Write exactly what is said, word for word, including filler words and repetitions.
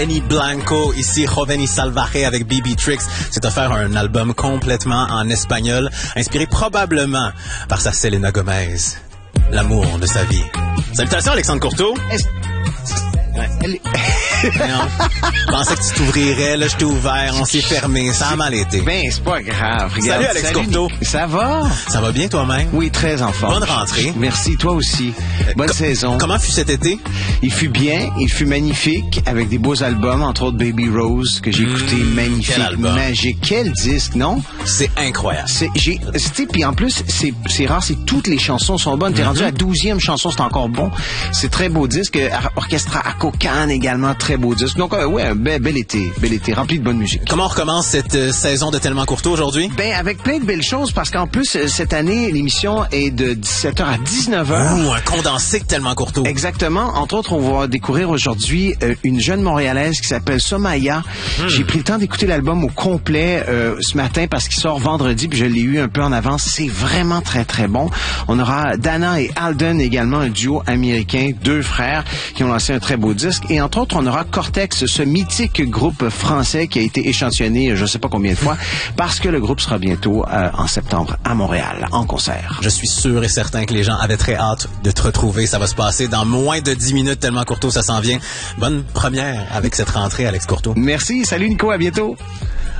Benny Blanco, ici Joven y Salvaje avec B B Tricks. C'est offert un album complètement en espagnol, inspiré probablement par sa Selena Gomez. L'amour de sa vie. Salutations Alexandre Courteau. Est-ce... Ouais. Elle... non, je pensais que tu t'ouvrirais, là je t'ai ouvert, on s'est fermé, ça a mal été. Ben, c'est pas grave. Regarde, salut Alex salut, Courteau. Ça va? Ça va bien toi-même? Oui, très en forme. Bonne rentrée. Merci, toi aussi. Bonne Co- saison. Comment fut cet été? Il fut bien, il fut magnifique, avec des beaux albums, entre autres Baby Rose, que j'ai écouté, mmh, magnifique, quel album. magique. Quel disque, non? C'est incroyable. C'est, j'ai, c'était, puis en plus, c'est, c'est rare, c'est toutes les chansons sont bonnes. T'es mm-hmm. rendu à la douzième chanson, c'est encore bon. C'est très beau disque. Orchestra à Cocan également, très beau disque. Donc, euh, ouais, un bel, bel été, bel été, rempli de bonne musique. Comment on recommence cette euh, saison de Tellement Courteau aujourd'hui? Ben, avec plein de belles choses, parce qu'en plus, cette année, l'émission est de dix-sept heures à dix-neuf heures. Ouh, un condensé de Tellement Courteau. Exactement. Entre autres, on va découvrir aujourd'hui euh, une jeune Montréalaise qui s'appelle Somaya. Hmm. J'ai pris le temps d'écouter l'album au complet euh, ce matin parce qu'il sort vendredi, puis je l'ai eu un peu en avance. C'est vraiment très, très bon. On aura Dana et Alden également, un duo américain, deux frères qui ont lancé un très beau disque. Et entre autres, on aura Cortex, ce mythique groupe français qui a été échantillonné je sais pas combien de fois, parce que le groupe sera bientôt euh, en septembre à Montréal, en concert. Je suis sûr et certain que les gens avaient très hâte de te retrouver. Ça va se passer dans moins de dix minutes, Tellement Courteau, ça s'en vient. Bonne première avec cette rentrée, Alex Courteau. Merci. Salut Nico, à bientôt.